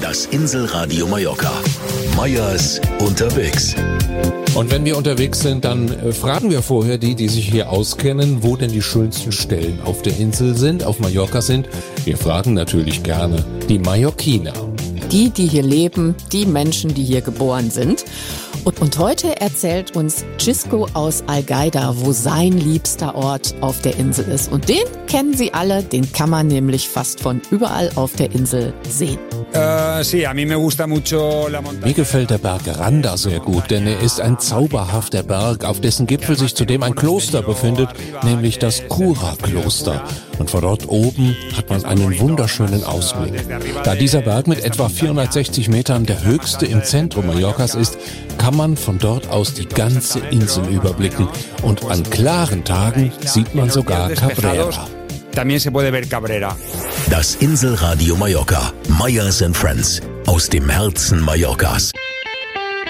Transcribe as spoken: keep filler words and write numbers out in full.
Das Inselradio Mallorca. Meyers unterwegs. Und wenn wir unterwegs sind, dann äh, fragen wir vorher die, die sich hier auskennen, wo denn die schönsten Stellen auf der Insel sind, auf Mallorca sind. Wir fragen natürlich gerne die Mallorquiner. Die, die hier leben, die Menschen, die hier geboren sind. Und, und heute erzählt uns Xisco aus Algaida, wo sein liebster Ort auf der Insel ist. Und den kennen Sie alle, den kann man nämlich fast von überall auf der Insel sehen. Mir gefällt der Berg Randa sehr gut, denn er ist ein zauberhafter Berg, auf dessen Gipfel sich zudem ein Kloster befindet, nämlich das Cura-Kloster. Und von dort oben hat man einen wunderschönen Ausblick. Da dieser Berg mit etwa vierhundertsechzig Metern der höchste im Zentrum Mallorcas ist, kann man von dort aus die ganze Insel überblicken. Und an klaren Tagen sieht man sogar Cabrera. Das Inselradio Mallorca. Meyers and Friends. Aus dem Herzen Mallorcas.